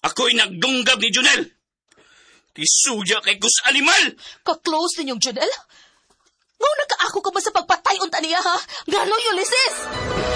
Ako'y nagdunggab ni Junel. Tisuya kay kus animal. Ka-close ninyong Junel? Ngaw nagkaako ka ba sa pagpatay unta niya, ha? Gano'y, Ulysses?